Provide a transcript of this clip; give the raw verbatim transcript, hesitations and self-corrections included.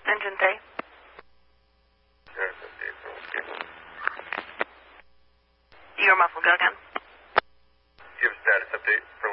Engine three. You're muffled. Go again. Give a status update from